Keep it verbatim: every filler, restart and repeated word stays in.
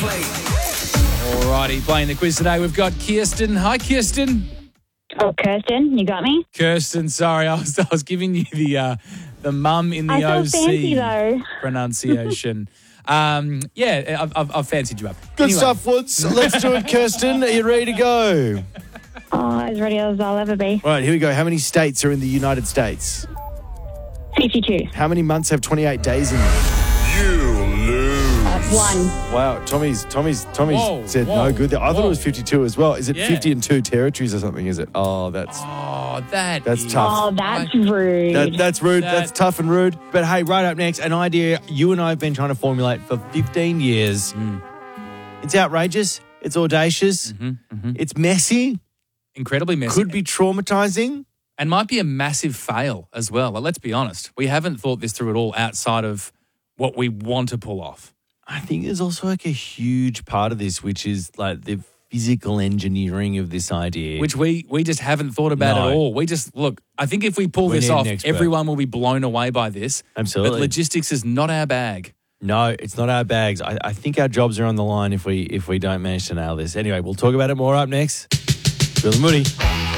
Alrighty, playing the quiz today, we've got Kirsten. Hi, Kirsten. Oh, Kirsten, you got me? Kirsten, sorry, I was I was giving you the uh, the mum in the I felt O C fancy, though. pronunciation. um, yeah, I've, I've, I've fancied you up. Good Anyway. stuff, Woods. Let's do it, Kirsten. Are you ready to go? Oh, as ready as I'll ever be. All right, here we go. How many states are in the United States? fifty-two. How many months have twenty-eight days in them? Uh, one. Wow, Tommy's Tommy's Tommy's Whoa, said whoa, no good there. I thought it was whoa. fifty-two as well. Is it Yeah. fifty and two territories or something? Is it? Oh, that's Oh, that That's is- tough. Oh, that's rude. that, that's rude. That- That's tough and rude. But hey, right up next, an idea you and I have been trying to formulate for fifteen years. Mm. It's outrageous. It's audacious. Mm-hmm, It's messy. Incredibly messy. Could be traumatizing. And might be a massive fail as well. Like, let's be honest. We haven't thought this through at all outside of what we want to pull off. I think there's also like a huge part of this, which is like the physical engineering of this idea. Which we we just haven't thought about No. at all. We just, look, I think if we pull We this need an off, expert. everyone will be blown away by this. Absolutely. But logistics is not our bag. No, it's not our bags. I, I think our jobs are on the line if we if we don't manage to nail this. Anyway, we'll talk about it more up next. Bill and Moody.